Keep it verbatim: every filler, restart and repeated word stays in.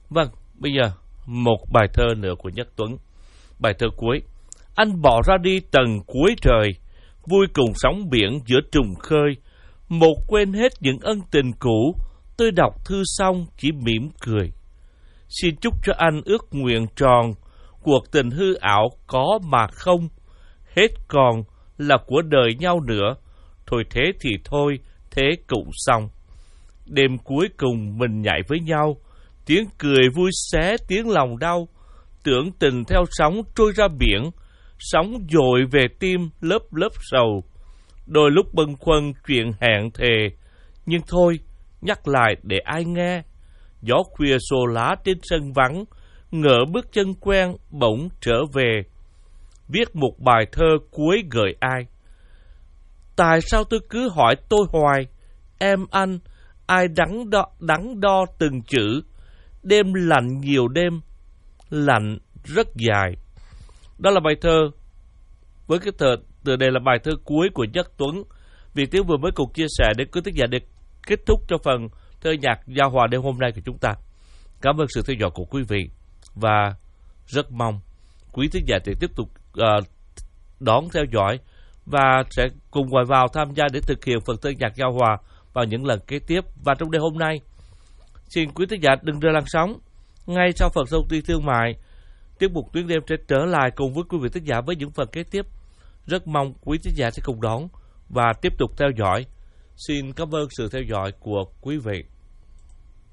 Vâng, bây giờ một bài thơ nữa của Nhất Tuấn. Bài thơ cuối. Anh bỏ ra đi tầng cuối trời, vui cùng sóng biển giữa trùng khơi. Một quên hết những ân tình cũ, tôi đọc thư xong chỉ mỉm cười. Xin chúc cho anh ước nguyện tròn, cuộc tình hư ảo có mà không. Hết còn là của đời nhau nữa, thôi thế thì thôi, thế cũng xong. Đêm cuối cùng mình nhảy với nhau, tiếng cười vui xé tiếng lòng đau. Tưởng tình theo sóng trôi ra biển, sóng dội về tim lớp lớp sầu. Đôi lúc bâng khuâng chuyện hẹn thề, nhưng thôi nhắc lại để ai nghe. Gió khuya xô lá trên sân vắng, ngỡ bước chân quen bỗng trở về. Viết một bài thơ cuối gợi ai. Tại sao tôi cứ hỏi tôi hoài, em anh, ai đắn đo, đắn đo từng chữ. Đêm lạnh nhiều đêm, lạnh rất dài. Đó là bài thơ, với cái tờ, tựa đề là bài thơ cuối của Nhất Tuấn. Vì Tiến vừa mới cùng chia sẻ để quý thính giả để kết thúc cho phần thơ nhạc giao hòa đêm hôm nay của chúng ta. Cảm ơn sự theo dõi của quý vị và rất mong quý thính giả thì tiếp tục uh, đón theo dõi và sẽ cùng gọi vào tham gia để thực hiện phần thơ nhạc giao hòa vào những lần kế tiếp. Và trong đêm hôm nay, xin quý thính giả đừng rời làn sóng. Ngay sau phần thông tin thương mại, tiết mục Tuyến Đêm sẽ trở lại cùng với quý vị thính giả với những phần kế tiếp. Rất mong quý thính giả sẽ cùng đón và tiếp tục theo dõi. Xin cảm ơn sự theo dõi của quý vị.